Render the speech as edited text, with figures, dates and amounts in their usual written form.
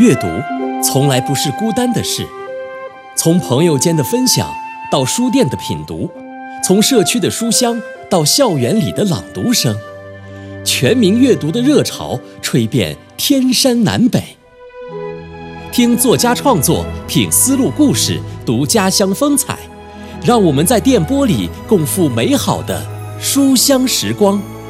阅读从来不是孤单的事，从朋友间的分享到书店的品读，从社区的书香到校园里的朗读声，全民阅读的热潮吹遍天山南北。听作家创作，品丝路故事，读家乡风采，让我们在电波里共赴美好的书香时光。